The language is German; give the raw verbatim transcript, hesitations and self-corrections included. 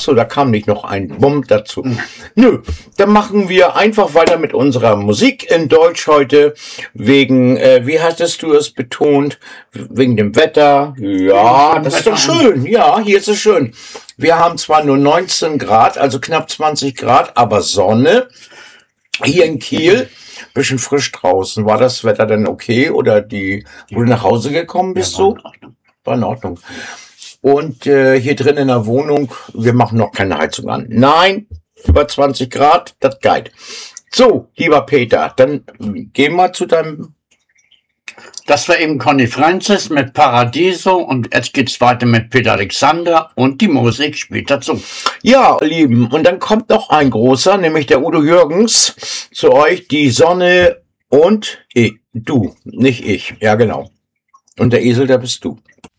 so, da kam nicht noch ein Bumm dazu. Nö, dann machen wir einfach weiter mit unserer Musik in Deutsch heute. Wegen, äh, wie hattest du es betont? Wegen dem Wetter. Ja, das ist doch schön. Ja, hier ist es schön. Wir haben zwar nur neunzehn Grad, also knapp zwanzig Grad, aber Sonne. Hier in Kiel. Bisschen frisch draußen. War das Wetter denn okay? Oder die, wo du nach Hause gekommen bist, so? War in Ordnung. Und äh, hier drin in der Wohnung, wir machen noch keine Heizung an. Nein, über zwanzig Grad, das geht. So, lieber Peter, dann geh mal zu deinem... Das war eben Conny Francis mit Paradiso und jetzt geht's weiter mit Peter Alexander und die Musik spielt dazu. Ja, Lieben, und dann kommt noch ein großer, nämlich der Udo Jürgens, zu euch, die Sonne und ich, du, nicht ich, ja genau. Und der Esel, der bist du.